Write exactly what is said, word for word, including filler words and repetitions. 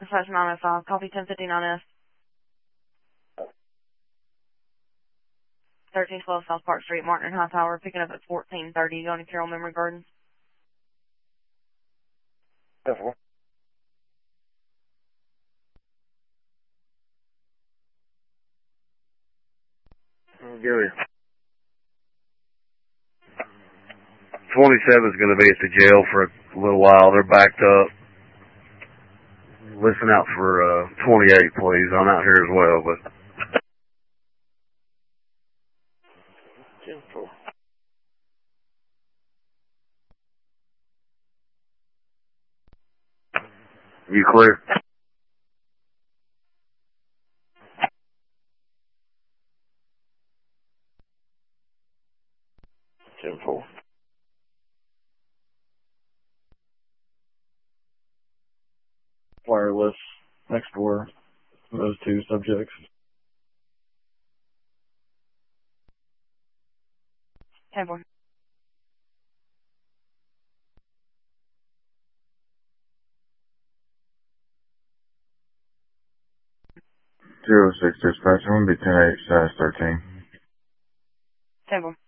Dispatch nine oh five, copy ten fifty-nine S. thirteen twelve South Park Street, Martin and Hightower, picking up at fourteen thirty, going to Carroll Memory Gardens. ten four. Gary. twenty-seven is going to be at the jail for a little while. They're backed up. Listen out for uh, twenty-eight, please. I'm out here as well, but... ten four. You clear? ten four. Wireless next door, those two subjects. ten four. Zero six dispatch, I'm going to be ten eight, size thirteen. ten four.